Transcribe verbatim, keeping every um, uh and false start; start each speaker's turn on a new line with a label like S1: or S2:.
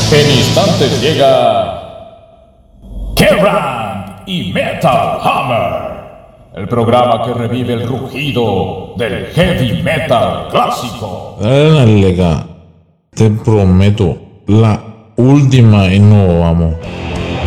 S1: En instantes llega Kerrang y Metal Hammer, el programa que revive el rugido del heavy metal clásico.
S2: Dale, lega, te prometo, la última y no vamos.